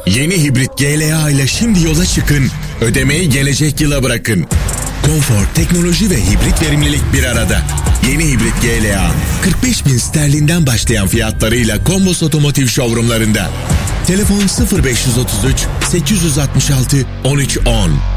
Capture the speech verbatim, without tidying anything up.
Yeni hibrit G L A ile şimdi yola çıkın. Ödemeyi gelecek yıla bırakın. Konfor, teknoloji ve hibrit verimlilik bir arada. Yeni hibrit G L A kırk beş bin sterlinden başlayan fiyatlarıyla Kombos Otomotiv Showroom'larında. Telefon sıfır beş otuz üç sekiz altı altı on üç on.